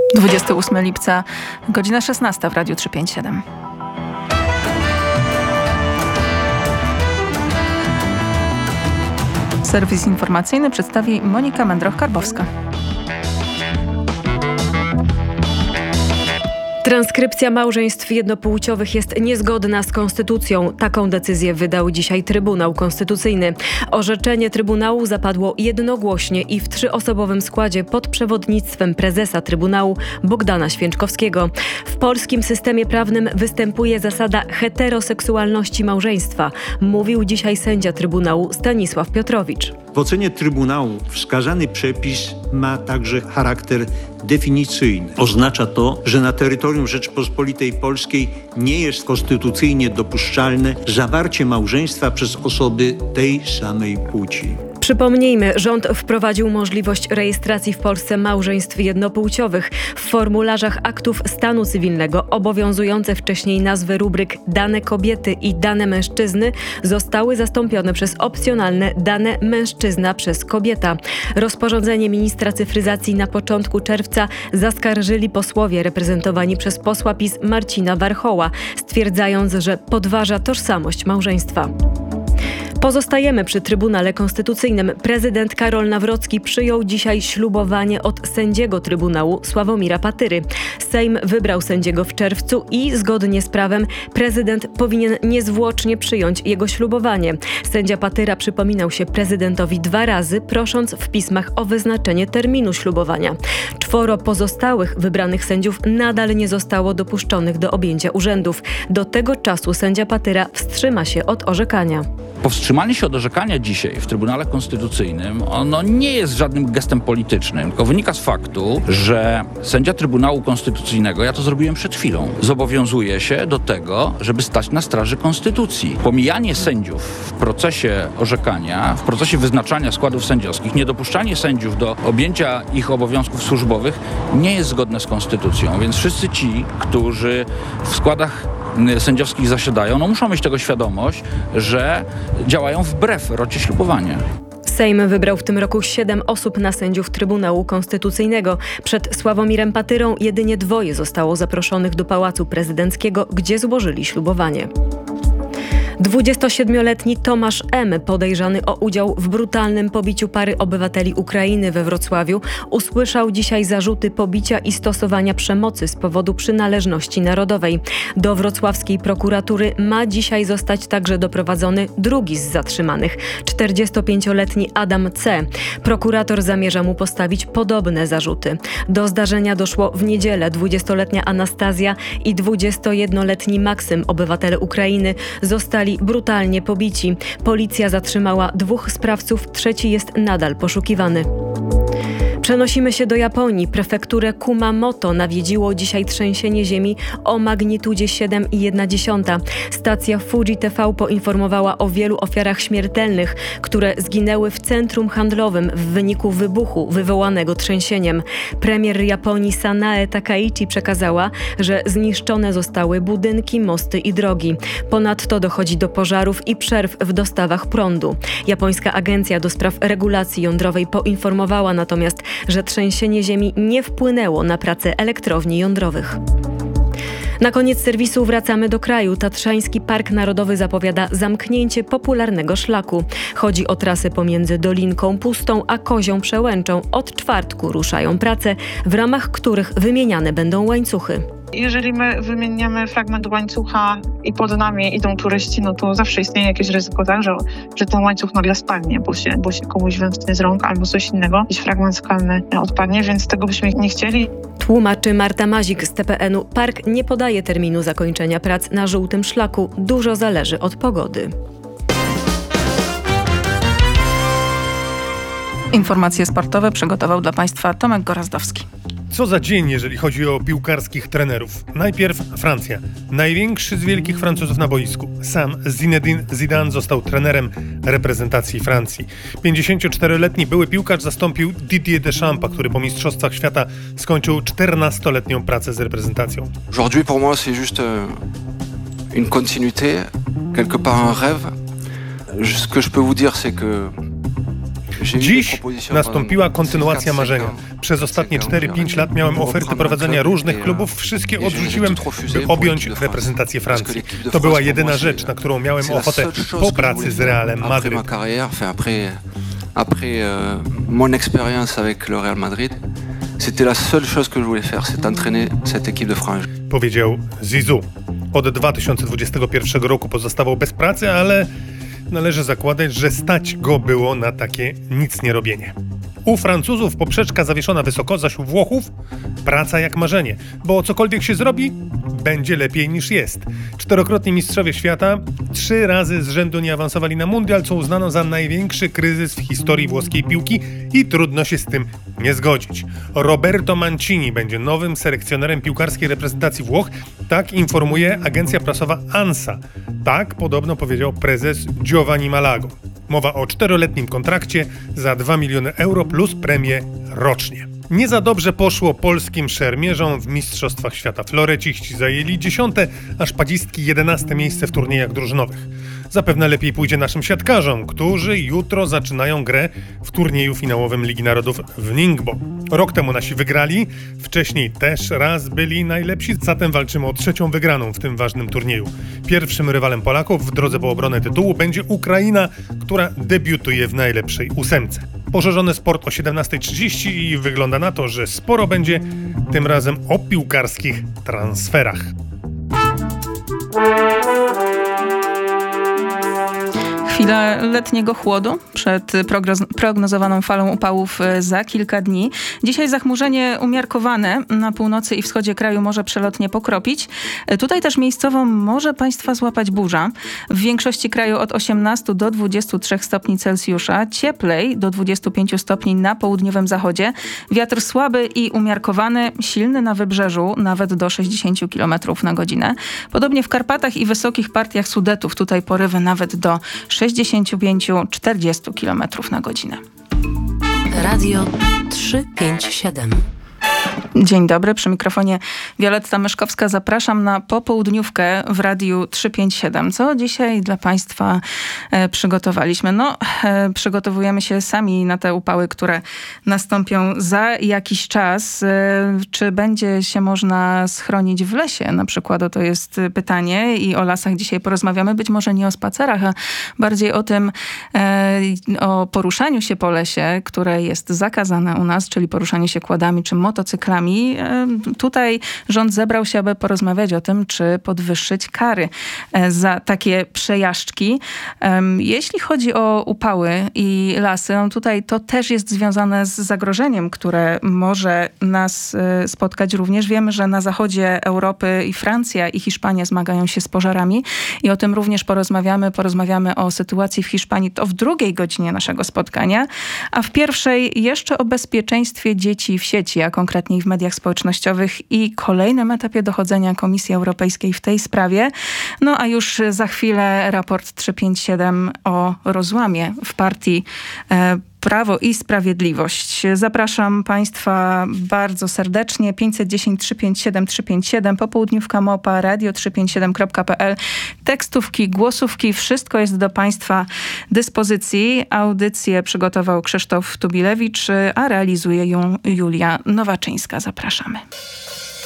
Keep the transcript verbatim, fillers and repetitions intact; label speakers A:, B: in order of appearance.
A: dwudziestego ósmego lipca, godzina szesnasta w Radiu trzysta pięćdziesiąt siedem. Serwis informacyjny przedstawi Monika Mędroch-Karbowska.
B: Transkrypcja małżeństw jednopłciowych jest niezgodna z konstytucją. Taką decyzję wydał dzisiaj Trybunał Konstytucyjny. Orzeczenie Trybunału zapadło jednogłośnie i w trzyosobowym składzie pod przewodnictwem prezesa Trybunału Bogdana Święczkowskiego. W polskim systemie prawnym występuje zasada heteroseksualności małżeństwa, mówił dzisiaj sędzia Trybunału Stanisław Piotrowicz.
C: W ocenie Trybunału wskazany przepis ma także charakter definicyjny. Oznacza to, że na terytorium Rzeczypospolitej Polskiej nie jest konstytucyjnie dopuszczalne zawarcie małżeństwa przez osoby tej samej płci.
B: Przypomnijmy, rząd wprowadził możliwość rejestracji w Polsce małżeństw jednopłciowych. W formularzach aktów stanu cywilnego obowiązujące wcześniej nazwy rubryk dane kobiety i dane mężczyzny zostały zastąpione przez opcjonalne dane mężczyzna przez kobieta. Rozporządzenie ministra cyfryzacji na początku czerwca zaskarżyli posłowie reprezentowani przez posła PiS Marcina Warchoła, stwierdzając, że podważa tożsamość małżeństwa. Pozostajemy przy Trybunale Konstytucyjnym. Prezydent Karol Nawrocki przyjął dzisiaj ślubowanie od sędziego Trybunału Sławomira Patyry. Sejm wybrał sędziego w czerwcu i zgodnie z prawem prezydent powinien niezwłocznie przyjąć jego ślubowanie. Sędzia Patyra przypominał się prezydentowi dwa razy, prosząc w pismach o wyznaczenie terminu ślubowania. Czworo pozostałych wybranych sędziów nadal nie zostało dopuszczonych do objęcia urzędów. Do tego czasu sędzia Patyra wstrzyma się od orzekania.
D: Powstrzymanie się od orzekania dzisiaj w Trybunale Konstytucyjnym, ono nie jest żadnym gestem politycznym, tylko wynika z faktu, że sędzia Trybunału Konstytucyjnego, ja to zrobiłem przed chwilą, zobowiązuje się do tego, żeby stać na straży Konstytucji. Pomijanie sędziów w procesie orzekania, w procesie wyznaczania składów sędziowskich, niedopuszczanie sędziów do objęcia ich obowiązków służbowych nie jest zgodne z Konstytucją, więc wszyscy ci, którzy w składach sędziowskich zasiadają, no muszą mieć tego świadomość, że działają wbrew rocie ślubowania.
B: Sejm wybrał w tym roku siedem osób na sędziów Trybunału Konstytucyjnego. Przed Sławomirem Patyrą jedynie dwoje zostało zaproszonych do Pałacu Prezydenckiego, gdzie złożyli ślubowanie. dwudziestosiedmioletni Tomasz M., podejrzany o udział w brutalnym pobiciu pary obywateli Ukrainy we Wrocławiu, usłyszał dzisiaj zarzuty pobicia i stosowania przemocy z powodu przynależności narodowej. Do wrocławskiej prokuratury ma dzisiaj zostać także doprowadzony drugi z zatrzymanych, czterdziestopięcioletni Adam C. Prokurator zamierza mu postawić podobne zarzuty. Do zdarzenia doszło w niedzielę. dwudziestoletnia Anastazja i dwudziestojednoletni Maksym, obywatele Ukrainy, zostali brutalnie pobici. Policja zatrzymała dwóch sprawców, trzeci jest nadal poszukiwany. Przenosimy się do Japonii. Prefekturę Kumamoto nawiedziło dzisiaj trzęsienie ziemi o magnitudzie siedem i jedna dziesiąta. Stacja Fuji T V poinformowała o wielu ofiarach śmiertelnych, które zginęły w centrum handlowym w wyniku wybuchu wywołanego trzęsieniem. Premier Japonii Sanae Takaichi przekazała, że zniszczone zostały budynki, mosty i drogi. Ponadto dochodzi do pożarów i przerw w dostawach prądu. Japońska Agencja do Spraw Regulacji Jądrowej poinformowała natomiast, że trzęsienie ziemi nie wpłynęło na pracę elektrowni jądrowych. Na koniec serwisu wracamy do kraju. Tatrzański Park Narodowy zapowiada zamknięcie popularnego szlaku. Chodzi o trasy pomiędzy Dolinką Pustą a Kozią Przełęczą. Od czwartku ruszają prace, w ramach których wymieniane będą łańcuchy.
E: Jeżeli my wymieniamy fragment łańcucha i pod nami idą turyści, no to zawsze istnieje jakieś ryzyko, tak, że, że ten łańcuch nagle spadnie, bo się, bo się komuś wymknie z rąk albo coś innego, jakiś fragment skalny odpadnie, więc tego byśmy nie chcieli.
B: Tłumaczy Marta Mazik z T P N u. Park nie podaje terminu zakończenia prac na żółtym szlaku. Dużo zależy od pogody.
A: Informacje sportowe przygotował dla Państwa Tomek Gorazdowski.
F: Co za dzień, jeżeli chodzi o piłkarskich trenerów. Najpierw Francja. Największy z wielkich Francuzów na boisku. Sam Zinedine Zidane został trenerem reprezentacji Francji. pięćdziesięcioczteroletni były piłkarz zastąpił Didier Deschamps, który po Mistrzostwach Świata skończył czternastoletnią pracę z reprezentacją.
G: Aujourd'hui pour moi c'est juste une continuité, quelque part un rêve. Ce que je peux vous dire c'est que
F: Dziś nastąpiła kontynuacja marzenia. Przez ostatnie cztery pięć lat miałem oferty prowadzenia różnych klubów, wszystkie odrzuciłem, by objąć reprezentację Francji. To była jedyna rzecz, na którą miałem ochotę po pracy z Realem Madryt.
G: Après euh, mon expérience avec le Real Madrid, c'était la seule chose que je voulais faire, c'est entraîner cette équipe de France.
F: Powiedział Zizou. Od dwa tysiące dwudziestego pierwszego roku pozostawał bez pracy, ale należy zakładać, że stać go było na takie nic nie robienie. U Francuzów poprzeczka zawieszona wysoko, zaś u Włochów praca jak marzenie, bo cokolwiek się zrobi, będzie lepiej niż jest. Czterokrotni mistrzowie świata trzy razy z rzędu nie awansowali na mundial, co uznano za największy kryzys w historii włoskiej piłki i trudno się z tym nie zgodzić. Roberto Mancini będzie nowym selekcjonerem piłkarskiej reprezentacji Włoch, tak informuje agencja prasowa ANSA. Tak podobno powiedział prezes Giovanni Malago. Mowa o czteroletnim kontrakcie za dwa miliony euro plus premię rocznie. Nie za dobrze poszło polskim szermierzom w Mistrzostwach Świata. Floreciści zajęli dziesiąte, a szpadzistki jedenaste miejsce w turniejach drużynowych. Zapewne lepiej pójdzie naszym siatkarzom, którzy jutro zaczynają grę w turnieju finałowym Ligi Narodów w Ningbo. Rok temu nasi wygrali, wcześniej też raz byli najlepsi, zatem walczymy o trzecią wygraną w tym ważnym turnieju. Pierwszym rywalem Polaków w drodze po obronę tytułu będzie Ukraina, która debiutuje w najlepszej ósemce. Poszerzony sport o siedemnasta trzydzieści i wygląda na to, że sporo będzie tym razem o piłkarskich transferach.
A: Chwila letniego chłodu przed prognozowaną falą upałów za kilka dni. Dzisiaj zachmurzenie umiarkowane na północy i wschodzie kraju może przelotnie pokropić. Tutaj też miejscowo może Państwa złapać burza. W większości kraju od osiemnastu do dwudziestu trzech stopni Celsjusza. Cieplej do dwudziestu pięciu stopni na południowym zachodzie. Wiatr słaby i umiarkowany, silny na wybrzeżu, nawet do sześćdziesięciu kilometrów na godzinę. Podobnie w Karpatach i wysokich partiach Sudetów. Tutaj porywy nawet do sześćdziesięciu pięciu do czterdziestu kilometrów na godzinę.
B: Radio trzysta pięćdziesiąt siedem.
A: Dzień dobry, przy mikrofonie Wioletta Myszkowska. Zapraszam na popołudniówkę w Radiu trzysta pięćdziesiąt siedem. Co dzisiaj dla Państwa e, przygotowaliśmy? No, e, przygotowujemy się sami na te upały, które nastąpią za jakiś czas. E, czy będzie się można schronić w lesie? Na przykład o to jest pytanie i o lasach dzisiaj porozmawiamy. Być może nie o spacerach, a bardziej o tym, e, o poruszaniu się po lesie, które jest zakazane u nas, czyli poruszanie się quadami czy motocyklami. Tutaj rząd zebrał się, aby porozmawiać o tym, czy podwyższyć kary za takie przejażdżki. Jeśli chodzi o upały i lasy, no tutaj to też jest związane z zagrożeniem, które może nas spotkać również. Wiemy, że na zachodzie Europy i Francja i Hiszpania zmagają się z pożarami i o tym również porozmawiamy. Porozmawiamy o sytuacji w Hiszpanii to w drugiej godzinie naszego spotkania, a w pierwszej jeszcze o bezpieczeństwie dzieci w sieci, a konkretniej w mediach społecznościowych i kolejnym etapie dochodzenia Komisji Europejskiej w tej sprawie. No a już za chwilę raport trzysta pięćdziesiąt siedem o rozłamie w partii e, Prawo i Sprawiedliwość. Zapraszam Państwa bardzo serdecznie. pięćset dziesięć trzysta pięćdziesiąt siedem trzysta pięćdziesiąt siedem, popołudniówka małpa radio trzysta pięćdziesiąt siedem kropka p l. Tekstówki, głosówki, wszystko jest do Państwa dyspozycji. Audycję przygotował Krzysztof Tubilewicz, a realizuje ją Julia Nowaczyńska. Zapraszamy.